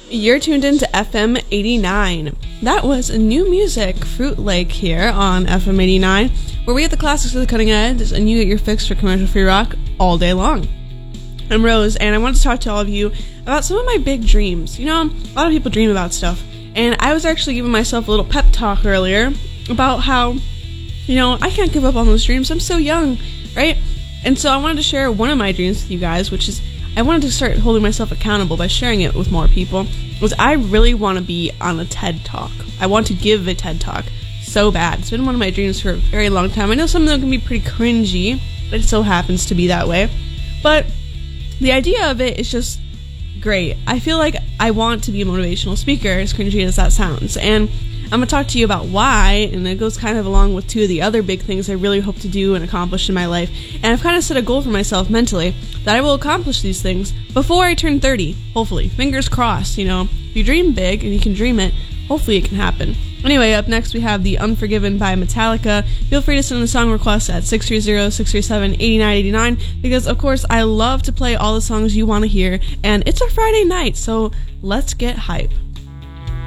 You're tuned into FM 89. That was new music, Fruit Lake here on FM 89, where we get the classics of the cutting edge and you get your fix for commercial-free rock all day long. I'm Rose, and I want to talk to all of you about some of my big dreams. You know, a lot of people dream about stuff, and I was actually giving myself a little pep talk earlier about how, I can't give up on those dreams. I'm so young, right? And so I wanted to share one of my dreams with you guys, which is I wanted to start holding myself accountable by sharing it with more people. Was I really want to be on a TED Talk. I want to give a TED Talk so bad. It's been one of my dreams for a very long time. I know some of them can be pretty cringy, but it still happens to be that way. But the idea of it is just great. I feel like I want to be a motivational speaker, as cringy as that sounds. And I'm going to talk to you about why, and it goes kind of along with two of the other big things I really hope to do and accomplish in my life. And I've kind of set a goal for myself mentally that I will accomplish these things before I turn 30, hopefully. Fingers crossed, If you dream big and you can dream it, hopefully it can happen. Anyway, up next we have The Unforgiven by Metallica. Feel free to send a song request at 630-637-8989 because, of course, I love to play all the songs you want to hear, and it's a Friday night, so let's get hype.